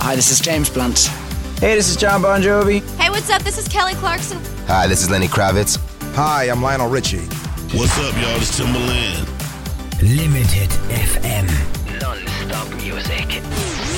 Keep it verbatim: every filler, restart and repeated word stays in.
Hi, this is James Blunt. Hey, this is John Bon Jovi. Hey, what's up? This is Kelly Clarkson. Hi, this is Lenny Kravitz. Hi, I'm Lionel Richie. What's up, y'all? This is Timbaland. Limited F M. Non-stop music.